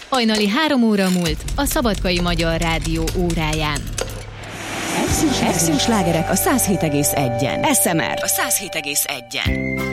Hajnali 3 óra múlt a Szabadkai Magyar Rádió óráján. Extrém slágerek a 107,1-en. SMR a 107,1-en.